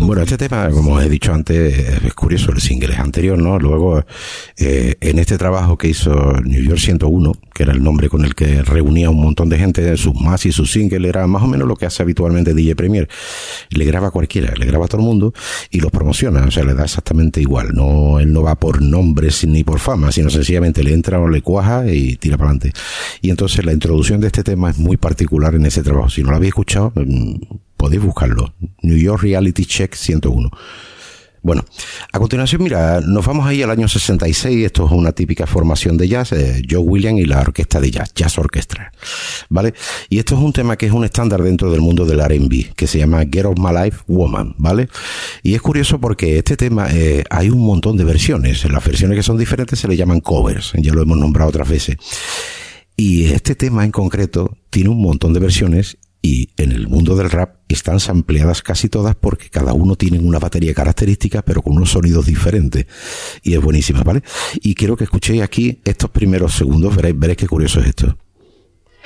Bueno, este tema, como he dicho antes, es curioso, el single es anterior, ¿no? Luego, en este trabajo que hizo New York 101, que era el nombre con el que reunía un montón de gente, sus más y sus singles, era más o menos lo que hace habitualmente DJ Premier. Le graba a cualquiera, le graba a todo el mundo y los promociona, o sea, le da exactamente igual. No, él no va por nombres ni por fama, sino sencillamente le entra o le cuaja y tira para adelante. Y entonces la introducción de este tema es muy particular en ese trabajo. Si no lo habéis escuchado, podéis buscarlo. New York Reality Check 101. Bueno, a continuación, mira, nos vamos ahí al año 66. Esto es una típica formación de jazz, Joe Williams y la orquesta de jazz, Jazz Orchestra, ¿vale? Y esto es un tema que es un estándar dentro del mundo del R&B, que se llama Get Off My Life Woman, ¿vale? Y es curioso porque este tema hay un montón de versiones. Las versiones que son diferentes se le llaman covers, ya lo hemos nombrado otras veces. Y este tema en concreto tiene un montón de versiones. Y en el mundo del rap están sampleadas casi todas porque cada uno tiene una batería característica pero con unos sonidos diferentes. Y es buenísima, ¿vale? Y quiero que escuchéis aquí estos primeros segundos, veréis qué curioso es esto.